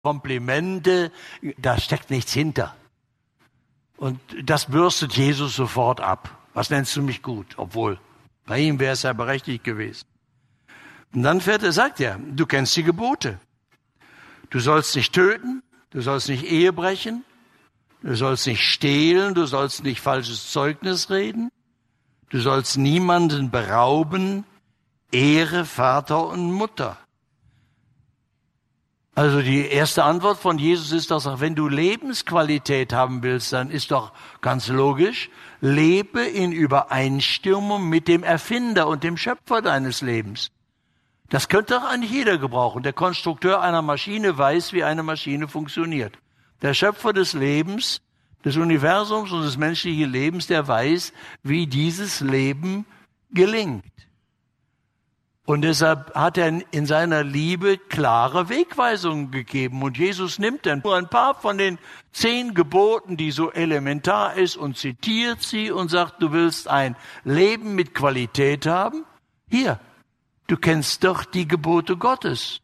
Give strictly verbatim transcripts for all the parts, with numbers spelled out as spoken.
Komplimente, da steckt nichts hinter. Und das bürstet Jesus sofort ab. Was nennst du mich gut? Obwohl, bei ihm wäre es ja berechtigt gewesen. Und dann fährt er, sagt er, du kennst die Gebote. Du sollst nicht töten, du sollst nicht Ehe brechen, du sollst nicht stehlen, du sollst nicht falsches Zeugnis reden, du sollst niemanden berauben, ehre Vater und Mutter. Also die erste Antwort von Jesus ist doch, wenn du Lebensqualität haben willst, dann ist doch ganz logisch, lebe in Übereinstimmung mit dem Erfinder und dem Schöpfer deines Lebens. Das könnte doch eigentlich jeder gebrauchen. Der Konstrukteur einer Maschine weiß, wie eine Maschine funktioniert. Der Schöpfer des Lebens, des Universums und des menschlichen Lebens, der weiß, wie dieses Leben gelingt. Und deshalb hat er in seiner Liebe klare Wegweisungen gegeben. Und Jesus nimmt dann nur ein paar von den zehn Geboten, die so elementar ist, und zitiert sie und sagt, du willst ein Leben mit Qualität haben? Hier, du kennst doch die Gebote Gottes.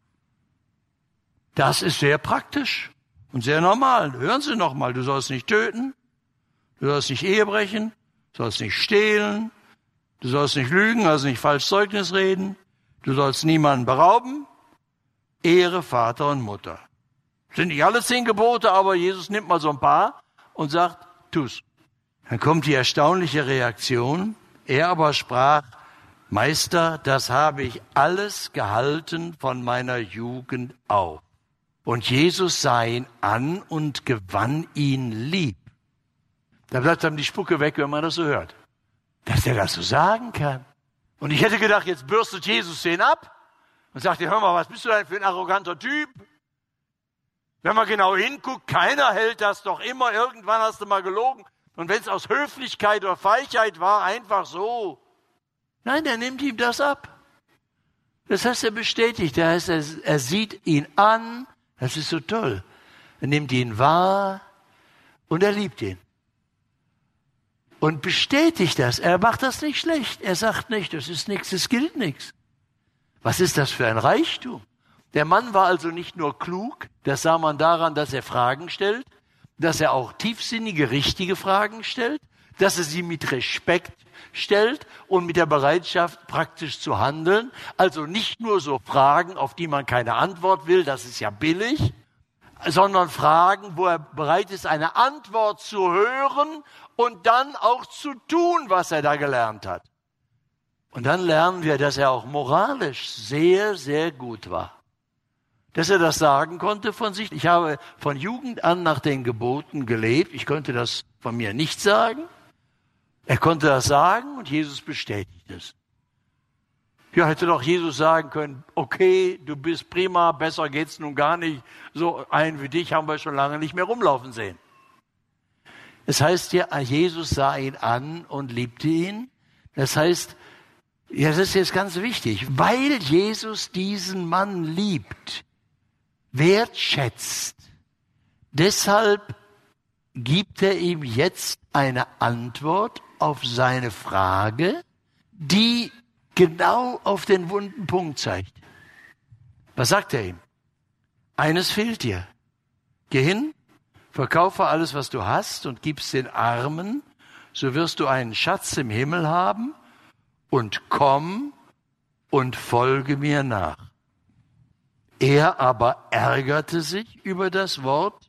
Das ist sehr praktisch und sehr normal. Hören Sie noch mal, du sollst nicht töten, du sollst nicht Ehe brechen, du sollst nicht stehlen, du sollst nicht lügen, also nicht falsch Zeugnis reden. Du sollst niemanden berauben. Ehre Vater und Mutter. Sind nicht alle zehn Gebote, aber Jesus nimmt mal so ein paar und sagt, tu's. Dann kommt die erstaunliche Reaktion. Er aber sprach, Meister, das habe ich alles gehalten von meiner Jugend auf. Und Jesus sah ihn an und gewann ihn lieb. Da bleibt dann die Spucke weg, wenn man das so hört. Dass er das so sagen kann. Und ich hätte gedacht, jetzt bürstet Jesus den ab und sagt, hör mal, was bist du denn für ein arroganter Typ? Wenn man genau hinguckt, keiner hält das doch immer, irgendwann hast du mal gelogen. Und wenn es aus Höflichkeit oder Feigheit war, einfach so. Nein, er nimmt ihm das ab. Das heißt, er bestätigt, das heißt, er, er sieht ihn an, das ist so toll. Er nimmt ihn wahr und er liebt ihn. Und bestätigt das. Er macht das nicht schlecht. Er sagt nicht, das ist nichts, das gilt nichts. Was ist das für ein Reichtum? Der Mann war also nicht nur klug, das sah man daran, dass er Fragen stellt, dass er auch tiefsinnige, richtige Fragen stellt, dass er sie mit Respekt stellt und mit der Bereitschaft, praktisch zu handeln. Also nicht nur so Fragen, auf die man keine Antwort will, das ist ja billig, sondern Fragen, wo er bereit ist, eine Antwort zu hören und dann auch zu tun, was er da gelernt hat. Und dann lernen wir, dass er auch moralisch sehr, sehr gut war. Dass er das sagen konnte von sich. Ich habe von Jugend an nach den Geboten gelebt. Ich konnte das von mir nicht sagen. Er konnte das sagen und Jesus bestätigt es. Ja, hätte doch Jesus sagen können, okay, du bist prima, besser geht's nun gar nicht. So einen wie dich haben wir schon lange nicht mehr rumlaufen sehen. Es heißt ja, Jesus sah ihn an und liebte ihn. Das heißt, ja, das ist jetzt ganz wichtig, weil Jesus diesen Mann liebt, wertschätzt. Deshalb gibt er ihm jetzt eine Antwort auf seine Frage, die genau auf den wunden Punkt zeigt. Was sagt er ihm? Eines fehlt dir. Geh hin, verkaufe alles, was du hast und gib's den Armen, so wirst du einen Schatz im Himmel haben und komm und folge mir nach. Er aber ärgerte sich über das Wort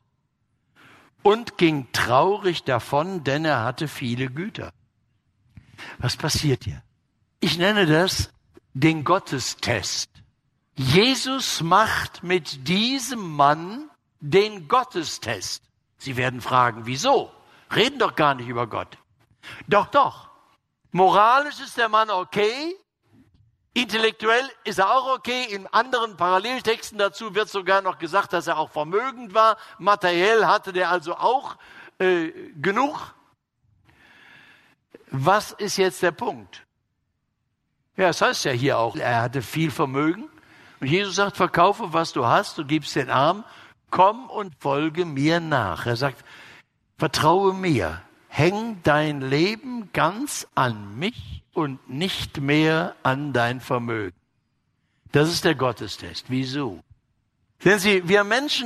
und ging traurig davon, denn er hatte viele Güter. Was passiert hier? Ich nenne das den Gottestest. Jesus macht mit diesem Mann den Gottestest. Sie werden fragen, wieso? Reden doch gar nicht über Gott. Doch, doch. Moralisch ist der Mann okay. Intellektuell ist er auch okay. In anderen Paralleltexten dazu wird sogar noch gesagt, dass er auch vermögend war. Materiell hatte der also auch äh, genug. Was ist jetzt der Punkt? Ja, es heißt ja hier auch, er hatte viel Vermögen. Und Jesus sagt, verkaufe, was du hast, du gibst den Arm, komm und folge mir nach. Er sagt, vertraue mir, häng dein Leben ganz an mich und nicht mehr an dein Vermögen. Das ist der Gottestest. Wieso? Sehen Sie, wir Menschen